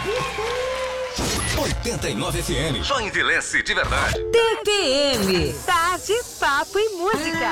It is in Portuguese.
89 FM. Só envelhece de verdade. TPM. Tarde, papo e música.